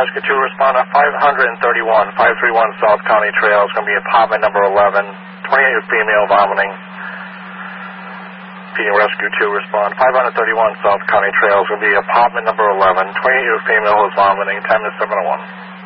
Rescue 2, respond to 531 South County Trail. It's going to be apartment number 11. 28-year female vomiting. Rescue 2, respond. 531 South County Trail. It's going to be apartment number 11. 28-year female who is vomiting. Time is 7:01.